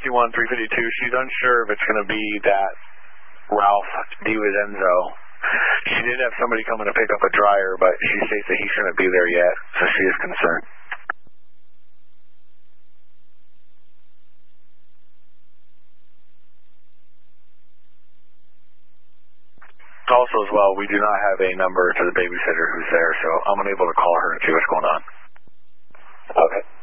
51, 352. She's unsure if it's going to be that Ralph DiVincenzo. She did have somebody coming to pick up a dryer, but she states that he shouldn't be there yet, so she is concerned. Also, as well, we do not have a number to the babysitter who's there, so I'm unable to call her and see what's going on. Okay.